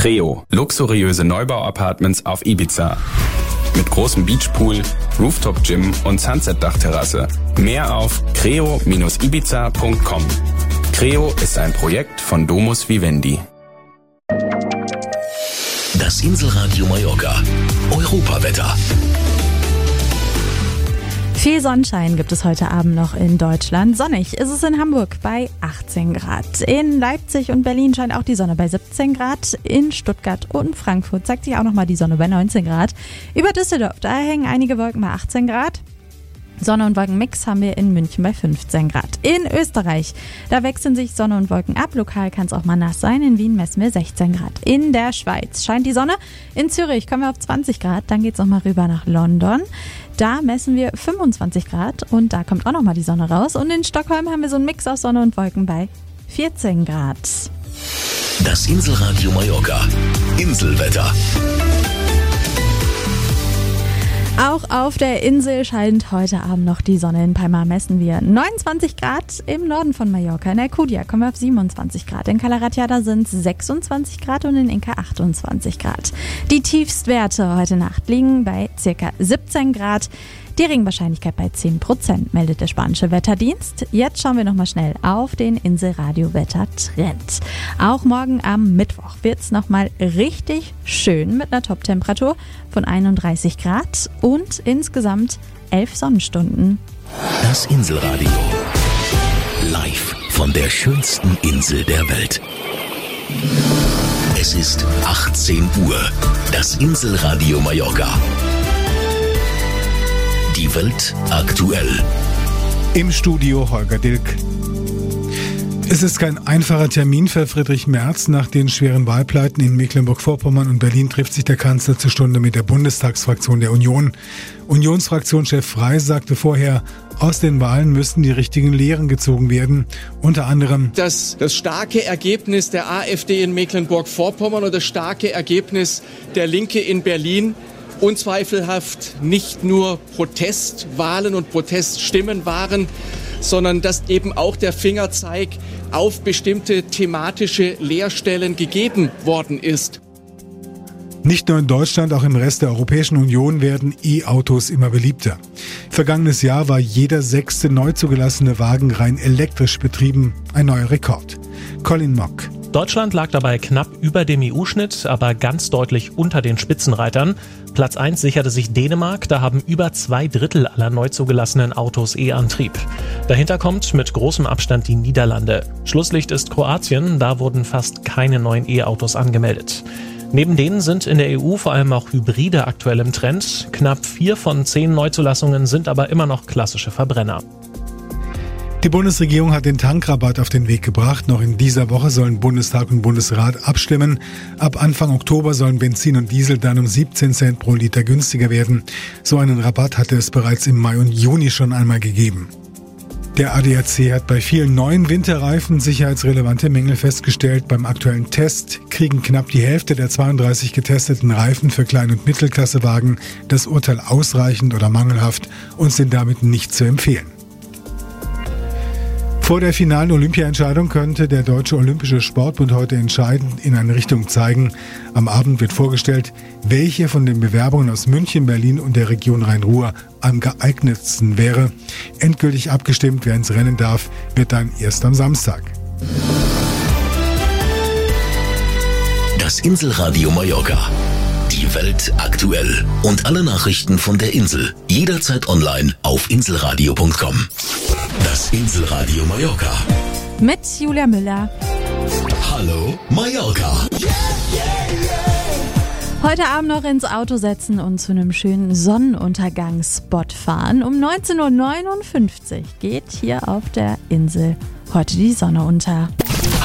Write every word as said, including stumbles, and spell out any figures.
Creo, luxuriöse Neubau-Apartments auf Ibiza. Mit großem Beachpool, Rooftop-Gym und Sunset-Dachterrasse. Mehr auf creo Bindestrich ibiza Punkt com. Creo ist ein Projekt von Domus Vivendi. Das Inselradio Mallorca. Europawetter. Viel Sonnenschein gibt es heute Abend noch in Deutschland. Sonnig ist es in Hamburg bei achtzehn Grad. In Leipzig und Berlin scheint auch die Sonne bei siebzehn Grad. In Stuttgart und Frankfurt zeigt sich auch nochmal die Sonne bei neunzehn Grad. Über Düsseldorf, da hängen einige Wolken bei achtzehn Grad. Sonne- und Wolkenmix haben wir in München bei fünfzehn Grad. In Österreich, da wechseln sich Sonne und Wolken ab. Lokal kann es auch mal nass sein. In Wien messen wir sechzehn Grad. In der Schweiz scheint die Sonne. In Zürich kommen wir auf zwanzig Grad. Dann geht es nochmal rüber nach London. Da messen wir fünfundzwanzig Grad und da kommt auch nochmal die Sonne raus. Und in Stockholm haben wir so einen Mix aus Sonne und Wolken bei vierzehn Grad. Das Inselradio Mallorca. Inselwetter. Auch auf der Insel scheint heute Abend noch die Sonne. In Palma messen wir neunundzwanzig Grad. Im Norden von Mallorca, in Alcudia, kommen wir auf siebenundzwanzig Grad. In Cala Ratjada sind es sechsundzwanzig Grad und in Inca achtundzwanzig Grad. Die Tiefstwerte heute Nacht liegen bei ca. siebzehn Grad. Die Regenwahrscheinlichkeit bei zehn Prozent, meldet der spanische Wetterdienst. Jetzt schauen wir nochmal schnell auf den Inselradio-Wettertrend. Auch morgen am Mittwoch wird es nochmal richtig schön mit einer Top-Temperatur von einunddreißig Grad und insgesamt elf Sonnenstunden. Das Inselradio. Live von der schönsten Insel der Welt. Es ist achtzehn Uhr. Das Inselradio Mallorca. Die Welt aktuell. Im Studio Holger Dilk. Es ist kein einfacher Termin für Friedrich Merz. Nach den schweren Wahlpleiten in Mecklenburg-Vorpommern und Berlin trifft sich der Kanzler zur Stunde mit der Bundestagsfraktion der Union. Unionsfraktionschef Frey sagte vorher, aus den Wahlen müssten die richtigen Lehren gezogen werden. Unter anderem dass das starke Ergebnis der AfD in Mecklenburg-Vorpommern und das starke Ergebnis der Linke in Berlin unzweifelhaft nicht nur Protestwahlen und Proteststimmen waren, sondern dass eben auch der Fingerzeig auf bestimmte thematische Leerstellen gegeben worden ist. Nicht nur in Deutschland, auch im Rest der Europäischen Union werden E-Autos immer beliebter. Vergangenes Jahr war jeder sechste neu zugelassene Wagen rein elektrisch betrieben, ein neuer Rekord. Colin Mock. Deutschland lag dabei knapp über dem E U-Schnitt, aber ganz deutlich unter den Spitzenreitern. Platz eins sicherte sich Dänemark, da haben über zwei Drittel aller neu zugelassenen Autos E-Antrieb. Dahinter kommt mit großem Abstand die Niederlande. Schlusslicht ist Kroatien, da wurden fast keine neuen E-Autos angemeldet. Neben denen sind in der E U vor allem auch Hybride aktuell im Trend. Knapp vier von zehn Neuzulassungen sind aber immer noch klassische Verbrenner. Die Bundesregierung hat den Tankrabatt auf den Weg gebracht. Noch in dieser Woche sollen Bundestag und Bundesrat abstimmen. Ab Anfang Oktober sollen Benzin und Diesel dann um siebzehn Cent pro Liter günstiger werden. So einen Rabatt hatte es bereits im Mai und Juni schon einmal gegeben. Der A D A C hat bei vielen neuen Winterreifen sicherheitsrelevante Mängel festgestellt. Beim aktuellen Test kriegen knapp die Hälfte der zweiunddreißig getesteten Reifen für Klein- und Mittelklassewagen das Urteil ausreichend oder mangelhaft und sind damit nicht zu empfehlen. Vor der finalen Olympiaentscheidung könnte der Deutsche Olympische Sportbund heute entscheidend in eine Richtung zeigen. Am Abend wird vorgestellt, welche von den Bewerbungen aus München, Berlin und der Region Rhein-Ruhr am geeignetsten wäre. Endgültig abgestimmt, wer ins Rennen darf, wird dann erst am Samstag. Das Inselradio Mallorca. Die Welt aktuell. Und alle Nachrichten von der Insel. Jederzeit online auf inselradio Punkt com. Das Inselradio Mallorca. Mit Julia Müller. Hallo Mallorca. Heute Abend noch ins Auto setzen und zu einem schönen Sonnenuntergangsspot fahren. Um neunzehn Uhr neunundfünfzig geht hier auf der Insel heute die Sonne unter.